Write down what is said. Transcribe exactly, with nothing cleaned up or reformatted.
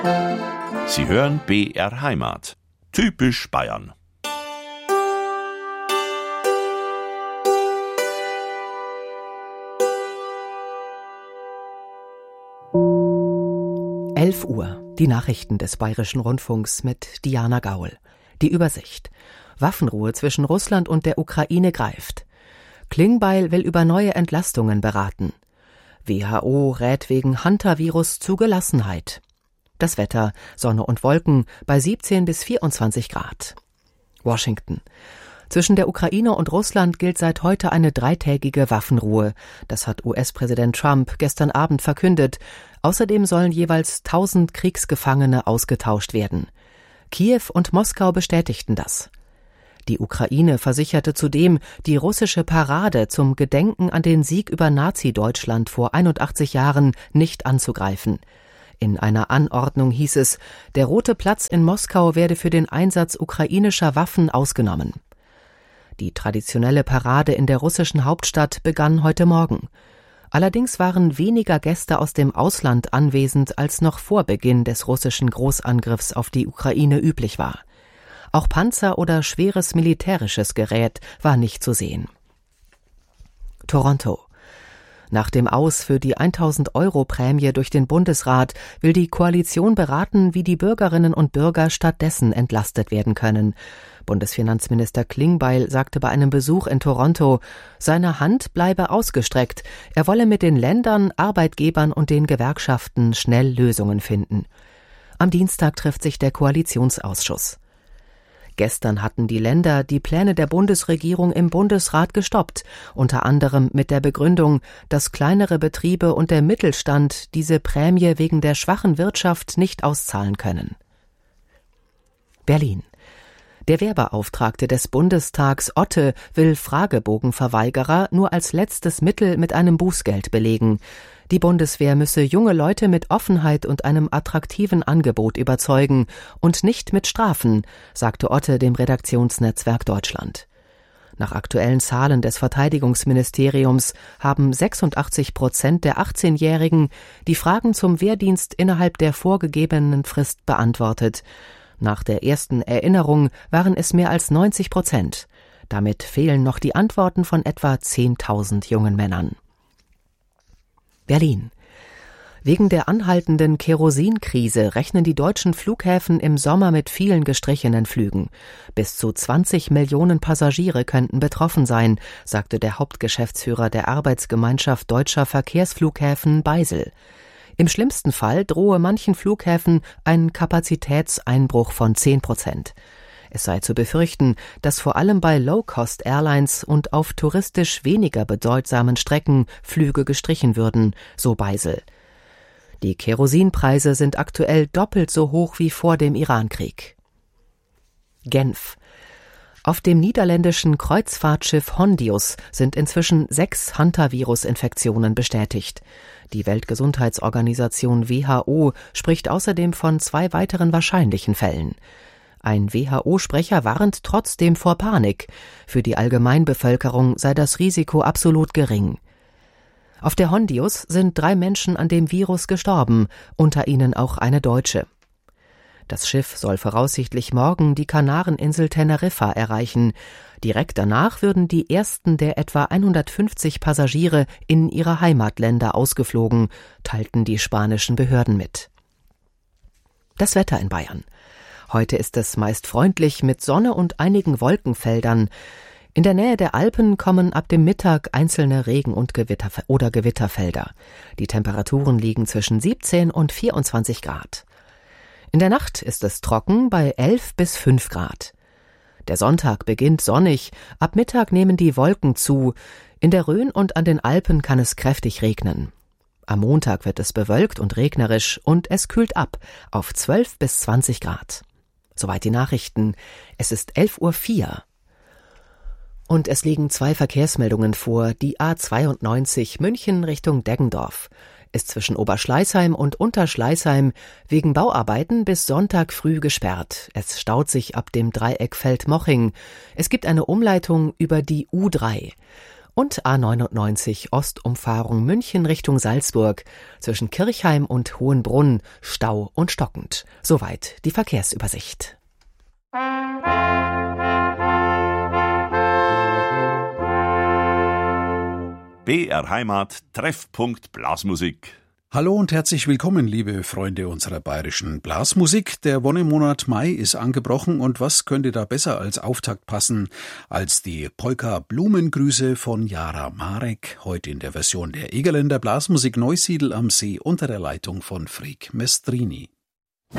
Sie hören B R Heimat. Typisch Bayern. elf Uhr. Die Nachrichten des Bayerischen Rundfunks mit Diana Gaul. Die Übersicht. Waffenruhe zwischen Russland und der Ukraine greift. Klingbeil will über neue Entlastungen beraten. W H O rät wegen Hantavirus zu Gelassenheit. Das Wetter, Sonne und Wolken bei siebzehn bis vierundzwanzig Grad. Washington. Zwischen der Ukraine und Russland gilt seit heute eine dreitägige Waffenruhe. Das hat U S-Präsident Trump gestern Abend verkündet. Außerdem sollen jeweils tausend Kriegsgefangene ausgetauscht werden. Kiew und Moskau bestätigten das. Die Ukraine versicherte zudem, die russische Parade zum Gedenken an den Sieg über Nazi-Deutschland vor einundachtzig Jahren nicht anzugreifen. In einer Anordnung hieß es, der Rote Platz in Moskau werde für den Einsatz ukrainischer Waffen ausgenommen. Die traditionelle Parade in der russischen Hauptstadt begann heute Morgen. Allerdings waren weniger Gäste aus dem Ausland anwesend, als noch vor Beginn des russischen Großangriffs auf die Ukraine üblich war. Auch Panzer oder schweres militärisches Gerät war nicht zu sehen. Toronto. Nach dem Aus für die tausend Euro Prämie durch den Bundesrat will die Koalition beraten, wie die Bürgerinnen und Bürger stattdessen entlastet werden können. Bundesfinanzminister Klingbeil sagte bei einem Besuch in Toronto, seine Hand bleibe ausgestreckt. Er wolle mit den Ländern, Arbeitgebern und den Gewerkschaften schnell Lösungen finden. Am Dienstag trifft sich der Koalitionsausschuss. Gestern hatten die Länder die Pläne der Bundesregierung im Bundesrat gestoppt, unter anderem mit der Begründung, dass kleinere Betriebe und der Mittelstand diese Prämie wegen der schwachen Wirtschaft nicht auszahlen können. Berlin. Der Wehrbeauftragte des Bundestags Otte will Fragebogenverweigerer nur als letztes Mittel mit einem Bußgeld belegen. Die Bundeswehr müsse junge Leute mit Offenheit und einem attraktiven Angebot überzeugen und nicht mit Strafen, sagte Otte dem Redaktionsnetzwerk Deutschland. Nach aktuellen Zahlen des Verteidigungsministeriums haben sechsundachtzig Prozent der achtzehnjährigen die Fragen zum Wehrdienst innerhalb der vorgegebenen Frist beantwortet. Nach der ersten Erinnerung waren es mehr als neunzig Prozent. Damit fehlen noch die Antworten von etwa zehntausend jungen Männern. Berlin. Wegen der anhaltenden Kerosinkrise rechnen die deutschen Flughäfen im Sommer mit vielen gestrichenen Flügen. Bis zu zwanzig Millionen Passagiere könnten betroffen sein, sagte der Hauptgeschäftsführer der Arbeitsgemeinschaft Deutscher Verkehrsflughäfen Beisel. Im schlimmsten Fall drohe manchen Flughäfen ein Kapazitätseinbruch von zehn Prozent. Es sei zu befürchten, dass vor allem bei Low-Cost-Airlines und auf touristisch weniger bedeutsamen Strecken Flüge gestrichen würden, so Beisel. Die Kerosinpreise sind aktuell doppelt so hoch wie vor dem Irankrieg. Genf. Auf dem niederländischen Kreuzfahrtschiff Hondius sind inzwischen sechs Hantavirus-Infektionen bestätigt. Die Weltgesundheitsorganisation W H O spricht außerdem von zwei weiteren wahrscheinlichen Fällen. Ein W H O-Sprecher warnt trotzdem vor Panik. Für die Allgemeinbevölkerung sei das Risiko absolut gering. Auf der Hondius sind drei Menschen an dem Virus gestorben, unter ihnen auch eine Deutsche. Das Schiff soll voraussichtlich morgen die Kanareninsel Teneriffa erreichen. Direkt danach würden die ersten der etwa hundertfünfzig Passagiere in ihre Heimatländer ausgeflogen, teilten die spanischen Behörden mit. Das Wetter in Bayern. Heute ist es meist freundlich mit Sonne und einigen Wolkenfeldern. In der Nähe der Alpen kommen ab dem Mittag einzelne Regen- und Gewitter- oder Gewitterfelder. Die Temperaturen liegen zwischen siebzehn und vierundzwanzig Grad. In der Nacht ist es trocken bei elf bis fünf Grad. Der Sonntag beginnt sonnig, ab Mittag nehmen die Wolken zu. In der Rhön und an den Alpen kann es kräftig regnen. Am Montag wird es bewölkt und regnerisch und es kühlt ab auf zwölf bis zwanzig Grad. Soweit die Nachrichten. Es ist elf Uhr vier. Und es liegen zwei Verkehrsmeldungen vor. Die A zweiundneunzig München Richtung Deggendorf ist zwischen Oberschleißheim und Unterschleißheim wegen Bauarbeiten bis Sonntag früh gesperrt. Es staut sich ab dem Dreieck Feldmoching. Es gibt eine Umleitung über die U drei. Und A neunundneunzig Ostumfahrung München Richtung Salzburg. Zwischen Kirchheim und Hohenbrunn Stau und stockend. Soweit die Verkehrsübersicht. B R Heimat, Treffpunkt Blasmusik. Hallo und herzlich willkommen, liebe Freunde unserer bayerischen Blasmusik. Der Wonnemonat Mai ist angebrochen und was könnte da besser als Auftakt passen als die Polka Blumengrüße von Jara Marek, heute in der Version der Egerländer Blasmusik Neusiedl am See unter der Leitung von Freek Mestrini.